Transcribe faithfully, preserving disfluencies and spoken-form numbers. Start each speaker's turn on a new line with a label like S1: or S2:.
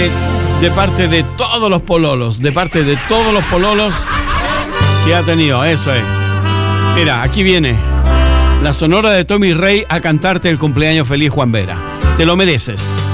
S1: de parte de todos los pololos, de parte de todos los pololos que ha tenido, eso es. Mira, aquí viene la sonora de Tommy Rey a cantarte el cumpleaños feliz, Juan Vera. Te lo mereces.